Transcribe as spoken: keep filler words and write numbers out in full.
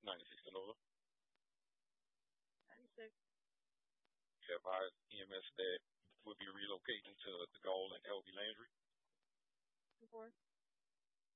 ninety-six Canola. ninety-six. We advised E M S that we'll be relocating to the Gall and L B Landry. Four.